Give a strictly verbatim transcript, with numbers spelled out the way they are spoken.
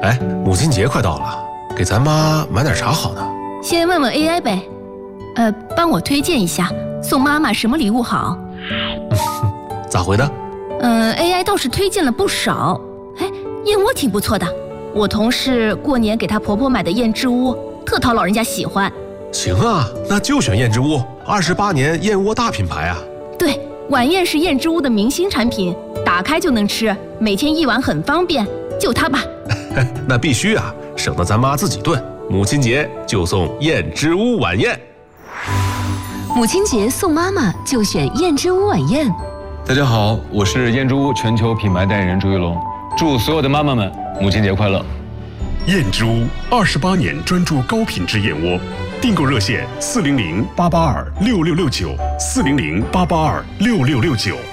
哎，母亲节快到了，给咱妈买点啥好呢？ 先问问 A I 呗，呃，帮我推荐一下，送妈妈什么礼物好？ 咋回的？ 嗯 ，A I 倒是推荐了不少。哎，燕窝挺不错的，我同事过年给她婆婆买的燕之屋，特讨老人家喜欢。 行啊，那就选燕之屋，二十八年燕窝大品牌啊。 对，晚宴是燕之屋的明星产品，打开就能吃，每天一碗很方便，就它吧。 那必须啊，省得咱妈自己炖。母亲节就送燕之屋晚宴。 母亲节送妈妈就选燕之屋晚宴。 大家好，我是燕之屋全球品牌代言人朱一龙，祝所有的妈妈们母亲节快乐。 燕之屋二十八年专注高品质燕窝，订购热线四零零八八二六六六九四零零八八二六六六九。